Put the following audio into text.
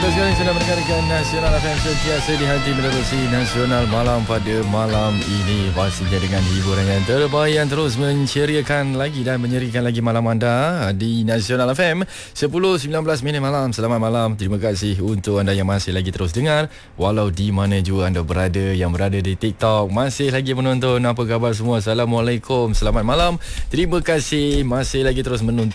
Betul sekali sedang mendengarkan Nasional FM sentiasa di hati menerusi Nasional Malam pada malam ini. Pastinya dengan hiburan yang terbaik yang terus menceriakan lagi dan menyerikan lagi malam anda di Nasional FM 10.19 minit malam. Selamat malam. Terima kasih untuk anda yang masih lagi terus dengar. Walau di mana juga anda berada, yang berada di TikTok, masih lagi menonton. Apa khabar semua? Assalamualaikum. Selamat malam. Terima kasih masih lagi terus menonton